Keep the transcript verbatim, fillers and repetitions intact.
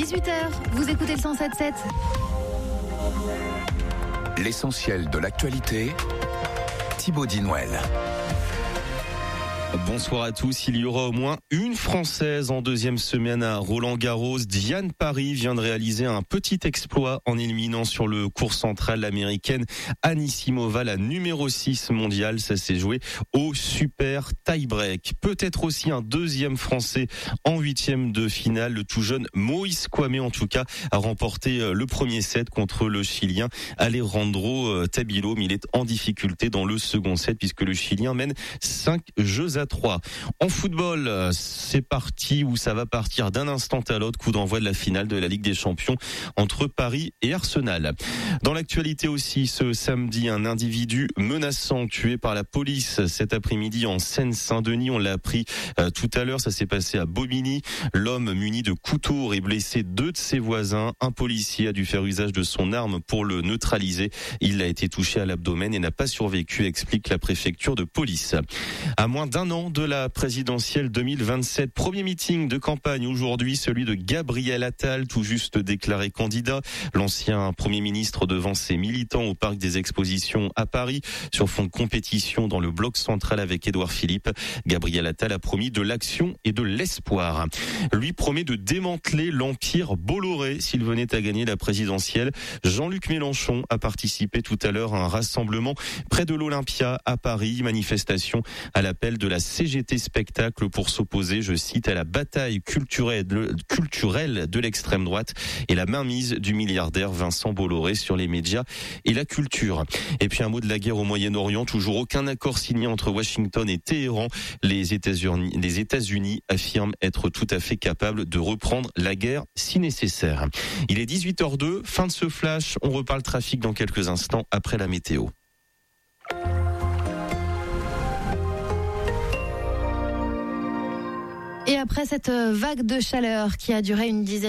dix-huit heures, vous écoutez le cent sept sept. L'essentiel de l'actualité, Thibaut Dinouel. Bonsoir à tous. Il y aura au moins une Française en deuxième semaine à Roland-Garros. Diane Parry vient de réaliser un petit exploit en éliminant sur le court central l'américaine Anisimova, la numéro six mondiale. Ça s'est joué au super tie-break. Peut-être aussi un deuxième Français en huitième de finale. Le tout jeune Moïse Kouamé, en tout cas, a remporté le premier set contre le Chilien Alejandro Tabilo. Mais il est en difficulté dans le second set puisque le Chilien mène cinq jeux à trois. En football, c'est parti ou ça va partir d'un instant à l'autre. Coup d'envoi de la finale de la Ligue des Champions entre Paris et Arsenal. Dans l'actualité aussi, ce samedi, un individu menaçant tué par la police cet après-midi en Seine-Saint-Denis. On l'a appris euh, tout à l'heure. Ça s'est passé à Bobigny. L'homme muni de couteau aurait blessé deux de ses voisins. Un policier a dû faire usage de son arme pour le neutraliser. Il a été touché à l'abdomen et n'a pas survécu, explique la préfecture de police. À moins d'un an de la présidentielle deux mille vingt-sept. Premier meeting de campagne aujourd'hui, celui de Gabriel Attal, tout juste déclaré candidat. L'ancien Premier ministre devant ses militants au Parc des Expositions à Paris, sur fond de compétition dans le bloc central avec Édouard Philippe. Gabriel Attal a promis de l'action et de l'espoir. Lui promet de démanteler l'empire Bolloré s'il venait à gagner la présidentielle. Jean-Luc Mélenchon a participé tout à l'heure à un rassemblement près de l'Olympia à Paris. Manifestation à l'appel de la C G T Spectacle pour s'opposer, je cite, à la bataille culturelle culturelle de l'extrême droite et la mainmise du milliardaire Vincent Bolloré sur les médias et la culture. Et puis un mot de la guerre au Moyen-Orient, toujours aucun accord signé entre Washington et Téhéran. Les États-Unis, les États-Unis affirment être tout à fait capables de reprendre la guerre si nécessaire. Il est dix-huit heures deux, fin de ce flash, on reparle trafic dans quelques instants après la météo. Et après cette vague de chaleur qui a duré une dizaine